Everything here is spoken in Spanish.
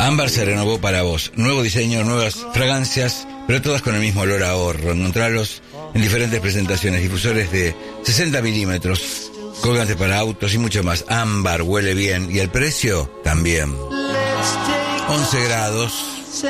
Ámbar se renovó para vos. Nuevo diseño, nuevas fragancias, pero todas con el mismo olor a ahorro. Encontralos en diferentes presentaciones, difusores de 60 milímetros, colgantes para autos y mucho más. Ámbar huele bien y el precio también. 11 grados.